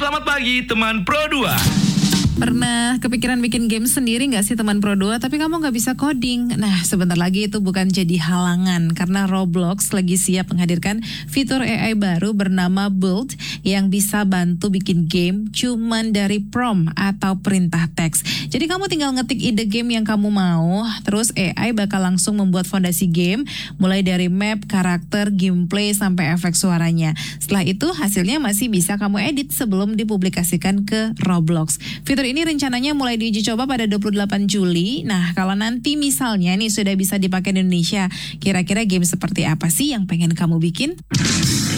Selamat pagi teman Pro 2. Pernah kepikiran bikin game sendiri gak sih teman Pro 2 tapi kamu gak bisa coding? Nah sebentar lagi itu bukan jadi halangan karena Roblox lagi siap menghadirkan fitur AI baru bernama Build yang bisa bantu bikin game cuman dari prompt atau perintah teks. Jadi kamu tinggal ngetik ide game yang kamu mau, terus AI bakal langsung membuat fondasi game mulai dari map, karakter, gameplay sampai efek suaranya. Setelah itu hasilnya masih bisa kamu edit sebelum dipublikasikan ke Roblox. Fitur ini rencananya mulai diuji coba pada 28 Juli. Nah, kalau nanti misalnya nih sudah bisa dipakai di Indonesia, kira-kira game seperti apa sih yang pengen kamu bikin?